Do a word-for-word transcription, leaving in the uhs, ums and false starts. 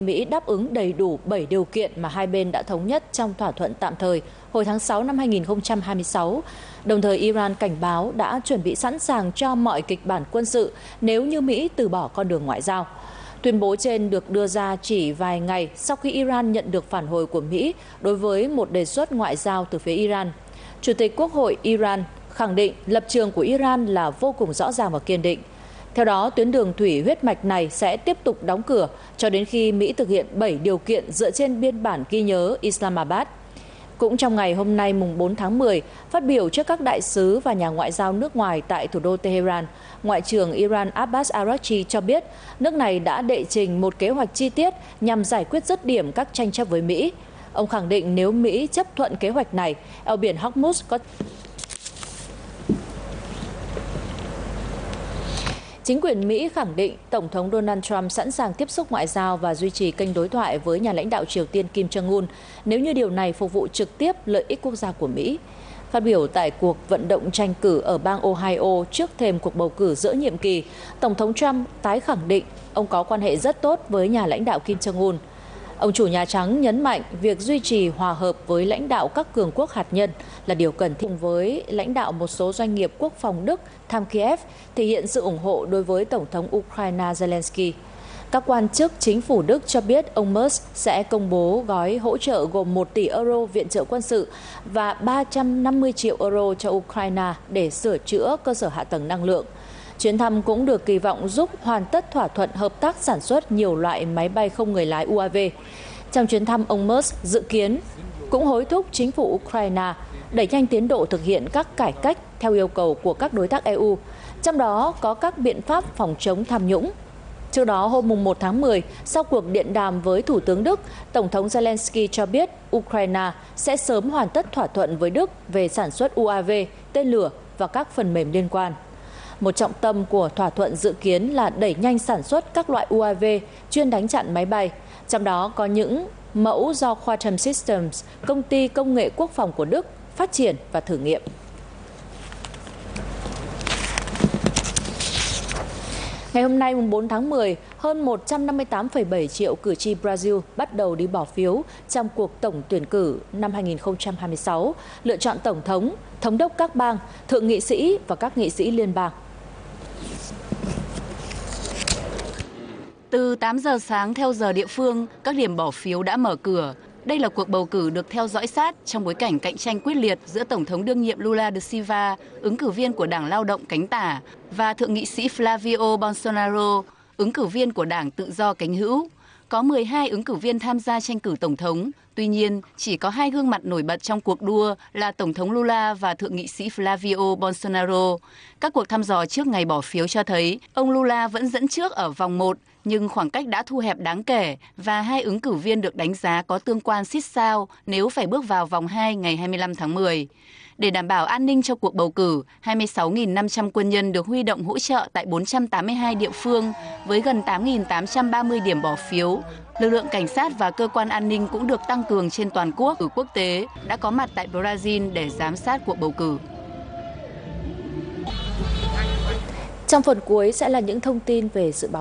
Mỹ đáp ứng đầy đủ bảy điều kiện mà hai bên đã thống nhất trong thỏa thuận tạm thời hồi tháng sáu năm hai nghìn không trăm hai mươi sáu. Đồng thời, Iran cảnh báo đã chuẩn bị sẵn sàng cho mọi kịch bản quân sự nếu như Mỹ từ bỏ con đường ngoại giao. Tuyên bố trên được đưa ra chỉ vài ngày sau khi Iran nhận được phản hồi của Mỹ đối với một đề xuất ngoại giao từ phía Iran. Chủ tịch Quốc hội Iran khẳng định lập trường của Iran là vô cùng rõ ràng và kiên định. Theo đó, tuyến đường thủy huyết mạch này sẽ tiếp tục đóng cửa cho đến khi Mỹ thực hiện bảy điều kiện dựa trên biên bản ghi nhớ Islamabad. Cũng trong ngày hôm nay mùng bốn tháng mười, phát biểu trước các đại sứ và nhà ngoại giao nước ngoài tại thủ đô Tehran, Ngoại trưởng Iran Abbas Araghchi cho biết nước này đã đệ trình một kế hoạch chi tiết nhằm giải quyết dứt điểm các tranh chấp với Mỹ. Ông khẳng định nếu Mỹ chấp thuận kế hoạch này, eo biển Hormuz có Chính quyền Mỹ khẳng định Tổng thống Donald Trump sẵn sàng tiếp xúc ngoại giao và duy trì kênh đối thoại với nhà lãnh đạo Triều Tiên Kim Jong-un nếu như điều này phục vụ trực tiếp lợi ích quốc gia của Mỹ. Phát biểu tại cuộc vận động tranh cử ở bang Ohio trước thềm cuộc bầu cử giữa nhiệm kỳ, Tổng thống Trump tái khẳng định ông có quan hệ rất tốt với nhà lãnh đạo Kim Jong-un. Ông chủ Nhà Trắng nhấn mạnh việc duy trì hòa hợp với lãnh đạo các cường quốc hạt nhân là điều cần thiết. Với lãnh đạo một số doanh nghiệp quốc phòng Đức thăm Kiev thể hiện sự ủng hộ đối với Tổng thống Ukraine Zelensky. Các quan chức chính phủ Đức cho biết ông Merz sẽ công bố gói hỗ trợ gồm một tỷ euro viện trợ quân sự và ba trăm năm mươi triệu euro cho Ukraine để sửa chữa cơ sở hạ tầng năng lượng. Chuyến thăm cũng được kỳ vọng giúp hoàn tất thỏa thuận hợp tác sản xuất nhiều loại máy bay không người lái u a vê. Trong chuyến thăm, ông Merz dự kiến cũng hối thúc chính phủ Ukraine đẩy nhanh tiến độ thực hiện các cải cách theo yêu cầu của các đối tác e u, trong đó có các biện pháp phòng chống tham nhũng. Trước đó, hôm một tháng mười, sau cuộc điện đàm với Thủ tướng Đức, Tổng thống Zelensky cho biết Ukraine sẽ sớm hoàn tất thỏa thuận với Đức về sản xuất u a vê, tên lửa và các phần mềm liên quan. Một trọng tâm của thỏa thuận dự kiến là đẩy nhanh sản xuất các loại u a vê chuyên đánh chặn máy bay, trong đó có những mẫu do Quantum Systems, công ty công nghệ quốc phòng của Đức, phát triển và thử nghiệm. Ngày hôm nay, bốn tháng mười, hơn một trăm năm mươi tám phẩy bảy triệu cử tri Brazil bắt đầu đi bỏ phiếu trong cuộc tổng tuyển cử năm hai nghìn không trăm hai mươi sáu, lựa chọn tổng thống, thống đốc các bang, thượng nghị sĩ và các nghị sĩ liên bang. Từ tám giờ sáng theo giờ địa phương, các điểm bỏ phiếu đã mở cửa. Đây là cuộc bầu cử được theo dõi sát trong bối cảnh cạnh tranh quyết liệt giữa Tổng thống đương nhiệm Lula da Silva, ứng cử viên của Đảng Lao động cánh tả, và Thượng nghị sĩ Flavio Bolsonaro, ứng cử viên của Đảng Tự do cánh hữu. Có mười hai ứng cử viên tham gia tranh cử Tổng thống, tuy nhiên chỉ có hai gương mặt nổi bật trong cuộc đua là Tổng thống Lula và Thượng nghị sĩ Flavio Bolsonaro. Các cuộc thăm dò trước ngày bỏ phiếu cho thấy ông Lula vẫn dẫn trước ở vòng một, nhưng khoảng cách đã thu hẹp đáng kể và hai ứng cử viên được đánh giá có tương quan xít sao nếu phải bước vào vòng hai ngày hai mươi lăm tháng mười. Để đảm bảo an ninh cho cuộc bầu cử, hai mươi sáu nghìn năm trăm quân nhân được huy động hỗ trợ tại bốn trăm tám mươi hai địa phương với gần tám nghìn tám trăm ba mươi điểm bỏ phiếu. Lực lượng cảnh sát và cơ quan an ninh cũng được tăng cường trên toàn quốc. Cử quốc tế đã có mặt tại Brazil để giám sát cuộc bầu cử. Trong phần cuối sẽ là những thông tin về dự báo